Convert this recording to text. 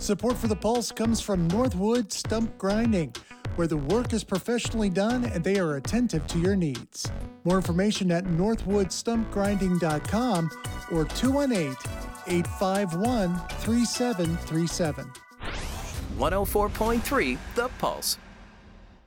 Support for the Pulse comes from Northwood Stump Grinding, where the work is professionally done and they are attentive to your needs. More information at northwoodstumpgrinding.com or 218-851-3737. 104.3 The Pulse.